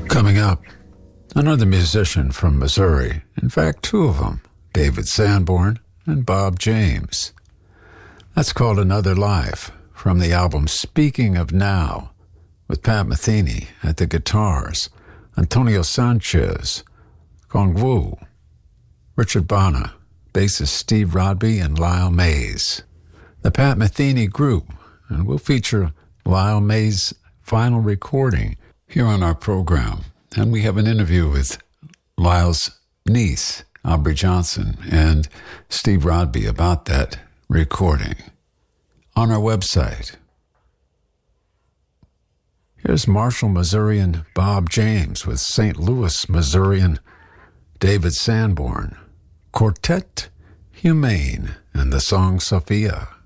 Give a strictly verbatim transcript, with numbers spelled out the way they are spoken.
Coming up, another musician from Missouri, in fact, two of them, David Sanborn and Bob James. That's called Another Life, from the album Speaking of Now, with Pat Metheny at the guitars, Antonio Sanchez, Gong Wu, Richard Bana, bassist Steve Rodby, and Lyle Mays. The Pat Metheny Group, and we'll feature Lyle Mays' final recording here on our program. And we have an interview with Lyle's niece, Aubrey Johnson, and Steve Rodby about that recording on our website. Here's Marshall, Missourian Bob James with Saint Louis, Missourian David Sanborn, Quartet Humane, and the song Sophia.